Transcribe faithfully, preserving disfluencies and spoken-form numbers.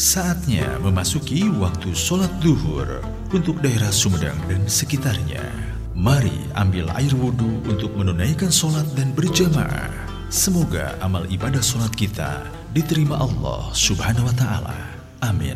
Saatnya memasuki waktu sholat duhur untuk daerah Sumedang dan sekitarnya. Mari ambil air wudhu untuk menunaikan sholat dan berjamaah. Semoga amal ibadah sholat kita diterima Allah Subhanahu wa Ta'ala. Amin.